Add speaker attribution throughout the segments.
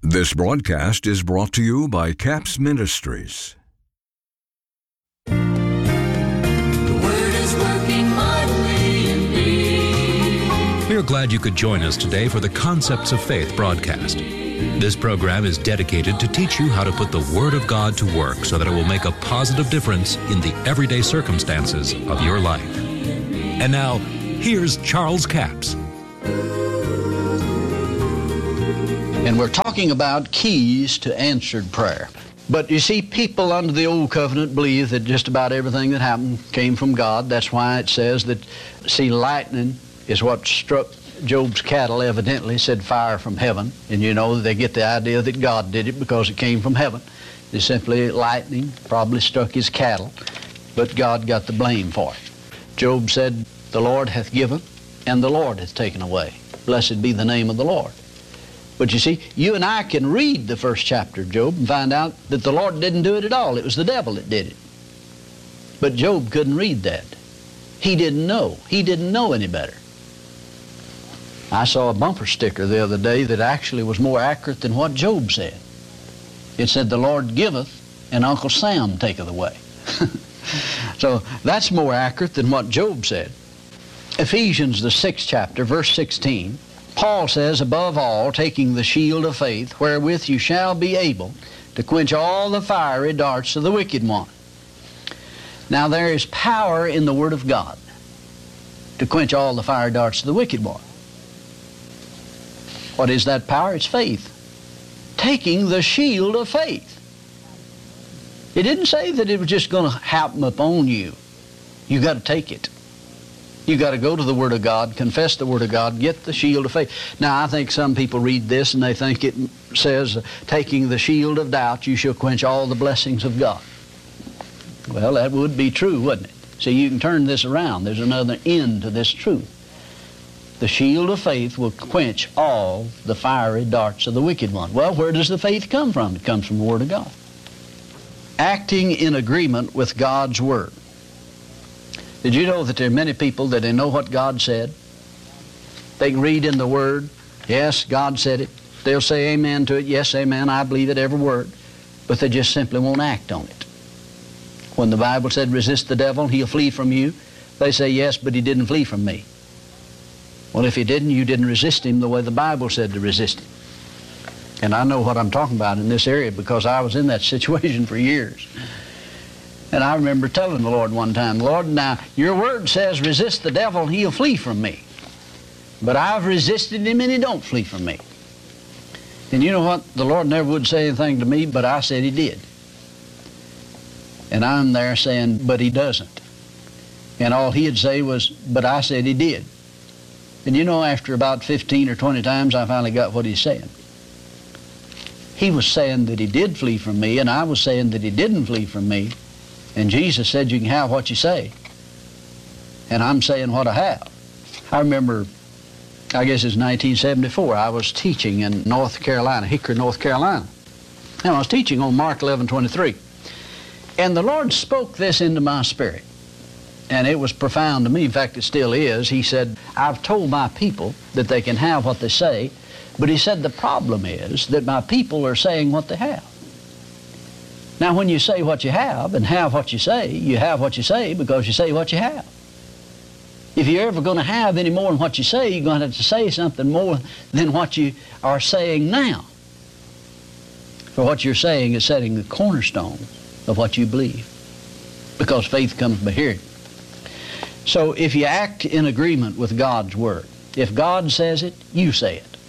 Speaker 1: This broadcast is brought to you by CAPS Ministries.
Speaker 2: The Word is working mightily in me.
Speaker 3: We are glad you could join us today for the Concepts of Faith broadcast. This program is dedicated to teach you how to put the Word of God to work so that it will make a positive difference in the everyday circumstances of your life. And now, here's Charles Capps.
Speaker 4: And we're talking about keys to answered prayer. But you see, people under the Old Covenant believe that just about everything that happened came from God. That's why it says that, lightning is what struck Job's cattle, evidently, said fire from heaven. And you know, they get the idea that God did it because it came from heaven. It's simply lightning probably struck his cattle, but God got the blame for it. Job said, "The Lord hath given, and the Lord hath taken away. Blessed be the name of the Lord." But you see, you and I can read the first chapter of Job and find out that the Lord didn't do it at all. It was the devil that did it. But Job couldn't read that. He didn't know. He didn't know any better. I saw a bumper sticker the other day that actually was more accurate than what Job said. It said, "The Lord giveth, and Uncle Sam taketh away." So that's more accurate than what Job said. Ephesians, the 6th chapter, verse 16, Paul says, "Above all, taking the shield of faith, wherewith you shall be able to quench all the fiery darts of the wicked one." Now there is power in the Word of God to quench all the fiery darts of the wicked one. What is that power? It's faith. Taking the shield of faith. It didn't say that it was just going to happen upon you. You got to take it. You got to go to the Word of God, confess the Word of God, get the shield of faith. Now, I think some people read this and they think it says, "Taking the shield of doubt, you shall quench all the blessings of God." Well, that would be true, wouldn't it? See, you can turn this around. There's another end to this truth. The shield of faith will quench all the fiery darts of the wicked one. Well, where does the faith come from? It comes from the Word of God. Acting in agreement with God's Word. Did you know that there are many people that they know what God said? They can read in the Word, yes, God said it. They'll say amen to it, yes, amen, I believe it, every word. But they just simply won't act on it. When the Bible said, "Resist the devil, and he'll flee from you," they say, "Yes, but he didn't flee from me." Well, if he didn't, you didn't resist him the way the Bible said to resist him. And I know what I'm talking about in this area because I was in that situation for years. And I remember telling the Lord one time, "Lord, now your Word says resist the devil and he'll flee from me. But I've resisted him and he don't flee from me." And you know what? The Lord never would say anything to me, but I said he did. And I'm there saying, "But he doesn't." And all he'd say was, "But I said he did." And you know, after about 15 or 20 times, I finally got what he's saying. He was saying that he did flee from me, and I was saying that he didn't flee from me. And Jesus said you can have what you say. And I'm saying what I have. I remember, I guess it's 1974, I was teaching in North Carolina, Hickory, North Carolina. And I was teaching on Mark 11:23. And the Lord spoke this into my spirit. And it was profound to me. In fact, it still is. He said, "I've told my people that they can have what they say." But he said the problem is that my people are saying what they have. Now, when you say what you have and have what you have what you say because you say what you have. If you're ever going to have any more than what you say, you're going to have to say something more than what you are saying now. For what you're saying is setting the cornerstone of what you believe. Because faith comes by hearing. So if you act in agreement with God's Word, if God says it, you say it.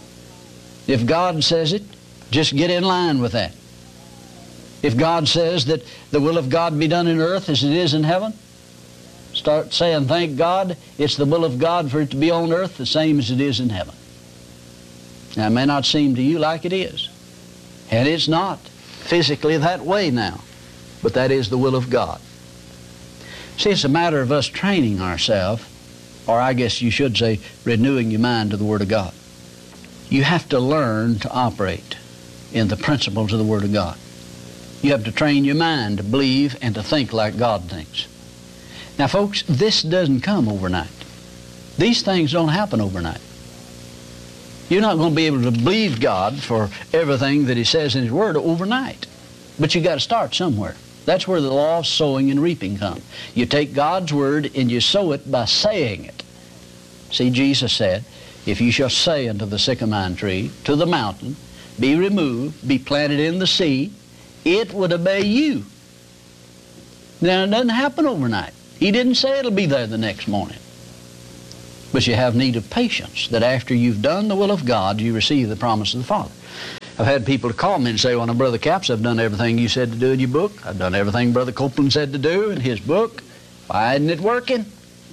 Speaker 4: If God says it, just get in line with that. If God says that the will of God be done in earth as it is in heaven, start saying, "Thank God, it's the will of God for it to be on earth the same as it is in heaven." Now, it may not seem to you like it is, and it's not physically that way now, but that is the will of God. See, it's a matter of us training ourselves, or I guess you should say renewing your mind to the Word of God. You have to learn to operate in the principles of the Word of God. You have to train your mind to believe and to think like God thinks. Now, folks, this doesn't come overnight. These things don't happen overnight. You're not going to be able to believe God for everything that He says in His Word overnight. But you got to start somewhere. That's where the law of sowing and reaping comes. You take God's Word and you sow it by saying it. See, Jesus said, if you shall say unto the sycamore tree, to the mountain, be removed, be planted in the sea, it would obey you. Now, it doesn't happen overnight. He didn't say it'll be there the next morning. But you have need of patience, that after you've done the will of God, you receive the promise of the Father. I've had people to call me and say, well, now, Brother Capps, I've done everything you said to do in your book. I've done everything Brother Copeland said to do in his book. Why isn't it working?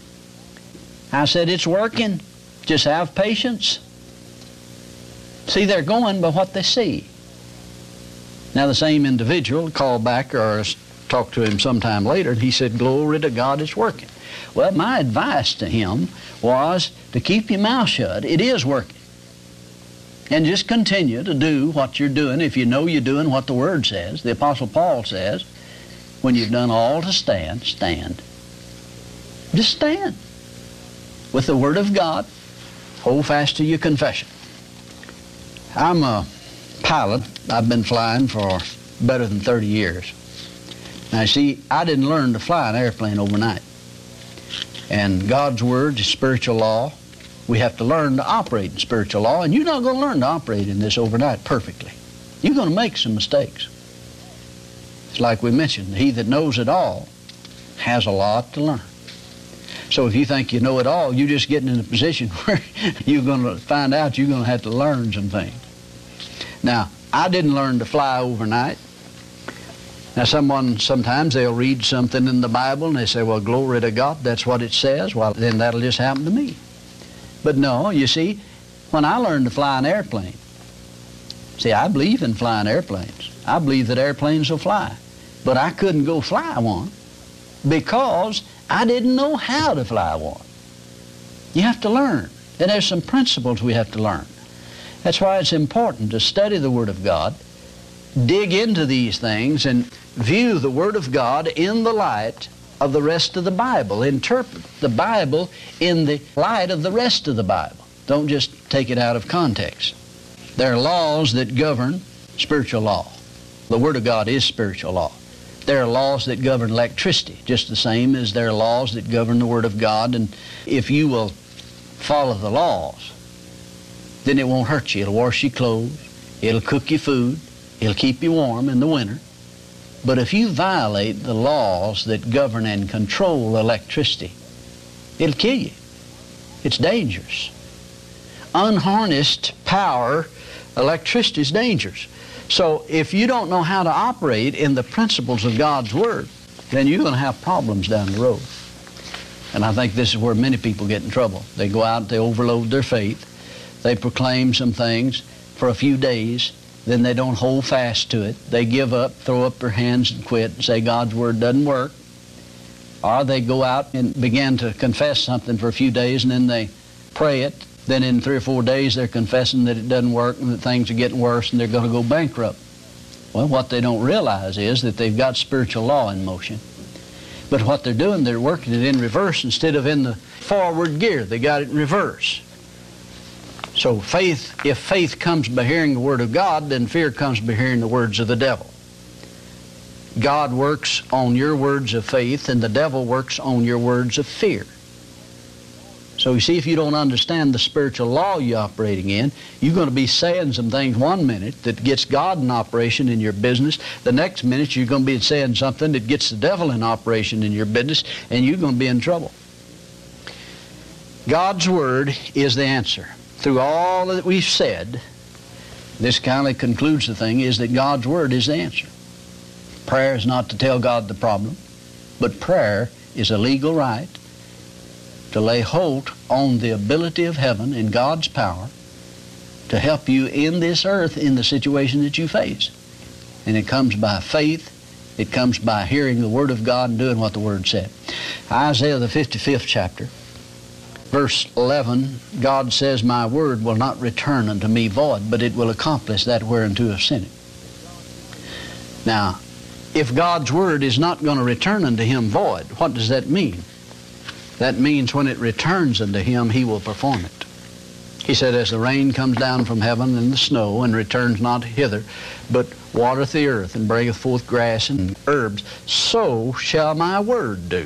Speaker 4: I said, it's working. Just have patience. See, they're going by what they see. Now, the same individual called back or talked to him sometime later, and he said, glory to God, it's working. Well, my advice to him was to keep your mouth shut. It is working. And just continue to do what you're doing if you know you're doing what the Word says. The Apostle Paul says, when you've done all to stand, stand. Just stand. With the Word of God, hold fast to your confession. I'm a pilot. I've been flying for better than 30 years. Now, see, I didn't learn to fly an airplane overnight. And God's Word is spiritual law. We have to learn to operate in spiritual law, and you're not going to learn to operate in this overnight perfectly. You're going to make some mistakes. It's like we mentioned, he that knows it all has a lot to learn. So if you think you know it all, you're just getting in a position where you're going to find out you're going to have to learn some things. Now, I didn't learn to fly overnight. Now, sometimes they'll read something in the Bible and they say, well, glory to God, that's what it says. Well, then that'll just happen to me. But no, you see, when I learned to fly an airplane, see, I believe in flying airplanes. I believe that airplanes will fly. But I couldn't go fly one because I didn't know how to fly one. You have to learn. And there's some principles we have to learn. That's why it's important to study the Word of God, dig into these things, and view the Word of God in the light of the rest of the Bible. Interpret the Bible in the light of the rest of the Bible. Don't just take it out of context. There are laws that govern spiritual law. The Word of God is spiritual law. There are laws that govern electricity, just the same as there are laws that govern the Word of God. And if you will follow the laws, then it won't hurt you. It'll wash your clothes. It'll cook your food. It'll keep you warm in the winter. But if you violate the laws that govern and control electricity, it'll kill you. It's dangerous. Unharnessed power, electricity is dangerous. So if you don't know how to operate in the principles of God's Word, then you're going to have problems down the road. And I think this is where many people get in trouble. They go out, they overload their faith, they proclaim some things for a few days, then they don't hold fast to it. They give up, throw up their hands and quit and say God's Word doesn't work. Or they go out and begin to confess something for a few days and then they pray it. Then in 3 or 4 days they're confessing that it doesn't work and that things are getting worse and they're going to go bankrupt. Well, what they don't realize is that they've got spiritual law in motion. But what they're doing, they're working it in reverse instead of in the forward gear. They got it in reverse. So if faith comes by hearing the Word of God, then fear comes by hearing the words of the devil. God works on your words of faith and the devil works on your words of fear. So you see, if you don't understand the spiritual law you're operating in, you're going to be saying some things one minute that gets God in operation in your business. The next minute you're going to be saying something that gets the devil in operation in your business, and you're going to be in trouble. God's Word is the answer. Through all that we've said, this kind of concludes the thing, is that God's Word is the answer. Prayer is not to tell God the problem, but prayer is a legal right to lay hold on the ability of heaven and God's power to help you in this earth in the situation that you face. And it comes by faith. It comes by hearing the Word of God and doing what the Word said. Isaiah the 55th chapter, verse 11, God says, my word will not return unto me void, but it will accomplish that whereunto I sent it. Now, if God's Word is not going to return unto Him void, what does that mean? That means when it returns unto Him, He will perform it. He said, as the rain comes down from heaven and the snow and returns not hither, but watereth the earth and bringeth forth grass and herbs, so shall my word do.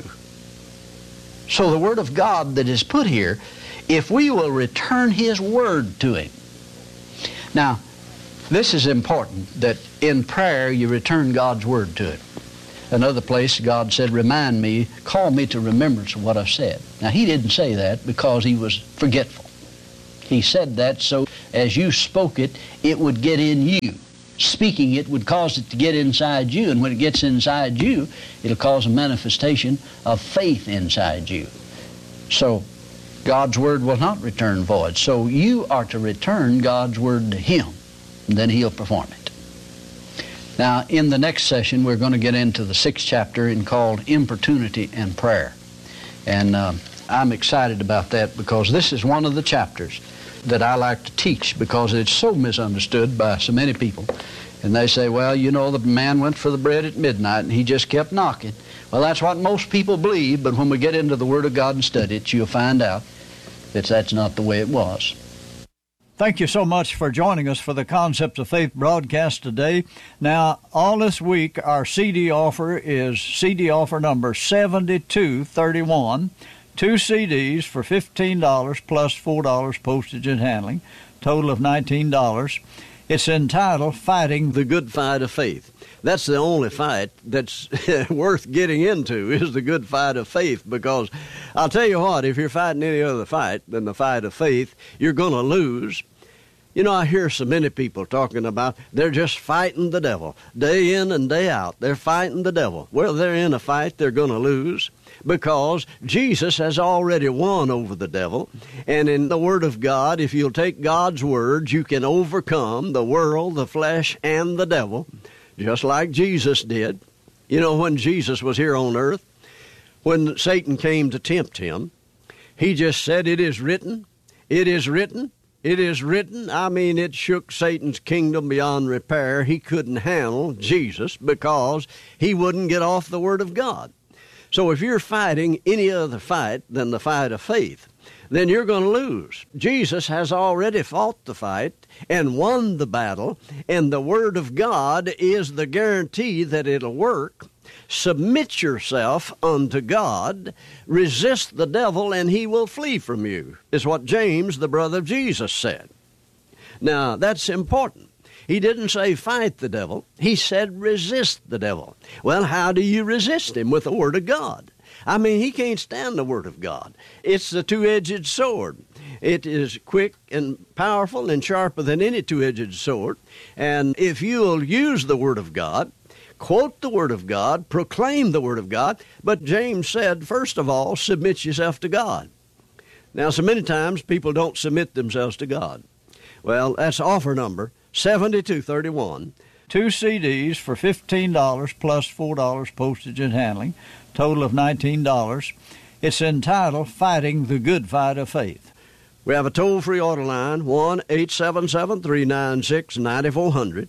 Speaker 4: So the word of God that is put here, if we will return his word to him. Now, this is important, that in prayer you return God's word to him. Another place, God said, remind me, call me to remembrance of what I've said. Now, he didn't say that because he was forgetful. He said that so as you spoke it, it would get in you. Speaking it would cause it to get inside you, and when it gets inside you, it'll cause a manifestation of faith inside you. So, God's word will not return void. So you are to return God's word to him, and then he'll perform it. Now, in the next session, we're going to get into the 6th chapter and called Importunity and Prayer. And I'm excited about that because this is one of the chapters that I like to teach because it's so misunderstood by so many people. And they say, well, you know, the man went for the bread at midnight and he just kept knocking. Well, that's what most people believe, but when we get into the Word of God and study it, you'll find out that that's not the way it was.
Speaker 5: Thank you so much for joining us for the Concepts of Faith broadcast today. Now, all this week, our CD offer is CD offer number 7231, 2 CDs for $15 plus $4 postage and handling, total of $19. It's entitled Fighting the Good Fight of Faith. That's the only fight that's worth getting into, is the good fight of faith, because I'll tell you what, if you're fighting any other fight than the fight of faith, you're going to lose. You know, I hear so many people talking about they're just fighting the devil. Day in and day out, they're fighting the devil. Well, they're in a fight they're going to lose because Jesus has already won over the devil. And in the Word of God, if you'll take God's words, you can overcome the world, the flesh, and the devil, just like Jesus did. You know, when Jesus was here on earth, when Satan came to tempt him, he just said, "It is written, it is written, it is written." I mean, it shook Satan's kingdom beyond repair. He couldn't handle Jesus because he wouldn't get off the Word of God. So if you're fighting any other fight than the fight of faith, then you're going to lose. Jesus has already fought the fight and won the battle, and the Word of God is the guarantee that it'll work. Submit yourself unto God, resist the devil, and he will flee from you, is what James, the brother of Jesus, said. Now, that's important. He didn't say fight the devil. He said resist the devil. Well, how do you resist him? With the Word of God. I mean, he can't stand the Word of God. It's the two-edged sword. It is quick and powerful and sharper than any two-edged sword. And if you'll use the Word of God, quote the Word of God, proclaim the Word of God, but James said, first of all, submit yourself to God. Now, so many times people don't submit themselves to God. Well, that's offer number 7231. 2 CDs for $15 plus $4 postage and handling, total of $19. It's entitled Fighting the Good Fight of Faith. We have a toll-free order line, 1-877-396-9400,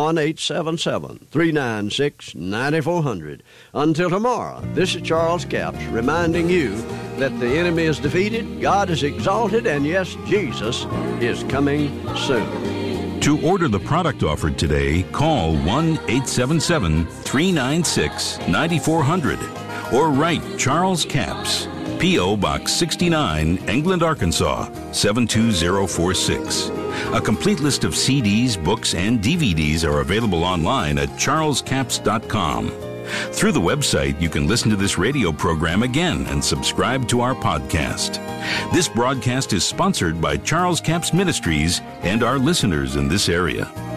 Speaker 5: 1-877-396-9400. Until tomorrow, this is Charles Capps reminding you that the enemy is defeated, God is exalted, and yes, Jesus is coming soon.
Speaker 6: To order the product offered today, call 1-877-396-9400 or write Charles Capps, P.O. Box 69, England, Arkansas, 72046. A complete list of CDs, books, and DVDs are available online at charlescapps.com. Through the website, you can listen to this radio program again and subscribe to our podcast. This broadcast is sponsored by Charles Capps Ministries and our listeners in this area.